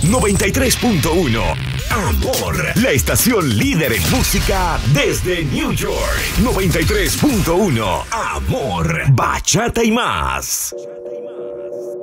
93.1 Amor, la estación líder en música desde New York. 93.1 Amor, bachata y más.